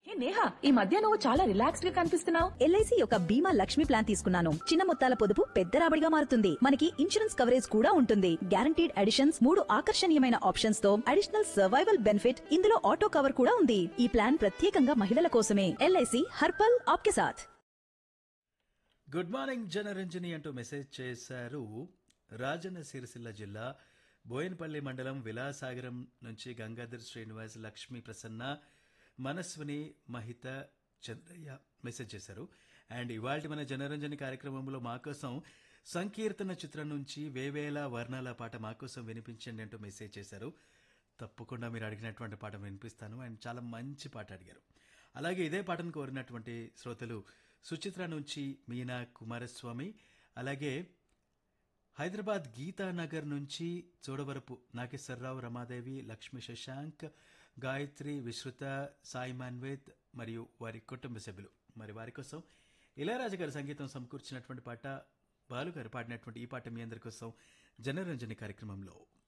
ఏ నేహా, ఈ మధ్య నువ్వు చాలా రిలాక్స్డ్ గా కనిపిస్తున్నావు. ఎల్ఐసి యొక్క బీమా లక్ష్మి ప్లాన్ తీసుకున్నాను. చిన్న మొత్తాల పొదుపు పెద్ద రాబడిగా మారుతుంది. మనకి ఇన్సూరెన్స్ కవరేజ్ కూడా ఉంటుంది. గ్యారంటీడ్ అడిషన్స్, 3 ఆకర్షణీయమైన ఆప్షన్స్ తో అడిషనల్ సర్వైవల్ బెనిఫిట్, ఇందులో ఆటో కవర్ కూడా ఉంది. ఈ ప్లాన్ ప్రత్యేకంగా మహిళల కోసమే. ఎల్ఐసి హర్పల్ ఆప్కే సాథ్. గుడ్ మార్నింగ్ జనరంజని అంటూ మెసేజ్ చేశారు రాజన్న సిరిసిల్ల జిల్లా బోయనపల్లి మండలం విలాసాగరం నుంచి గంగాధర్ శ్రీనివాస్, లక్ష్మీ ప్రసన్న, మనస్విని, మహిత, చంద్రయ్య మెసేజ్ చేశారు. అండ్ ఇవాళ మన జనరంజని కార్యక్రమంలో మాకోసం సంకీర్తన చిత్రం నుంచి వేవేల వర్ణాల పాట మాకోసం వినిపించండి అంటూ మెసేజ్ చేశారు. తప్పకుండా మీరు అడిగినటువంటి పాట వినిపిస్తాను. అండ్ చాలా మంచి పాట అడిగారు. అలాగే ఇదే పాటను కోరినటువంటి శ్రోతలు సుచిత్ర నుంచి మీనా కుమారస్వామి, అలాగే హైదరాబాద్ గీతానగర్ నుంచి చోడవరపు నాగేశ్వరరావు, రమాదేవి, లక్ష్మీ శశాంక్, గాయత్రి, విశ్రుత, సాయి మాన్వేత్ మరియు వారి కుటుంబ సభ్యులు. మరి వారి కోసం ఇళయరాజా గారి సంగీతం సమకూర్చినటువంటి పాట, బాలు గారు పాడినటువంటి ఈ పాట మీ అందరి కోసం జనరంజని కార్యక్రమంలో.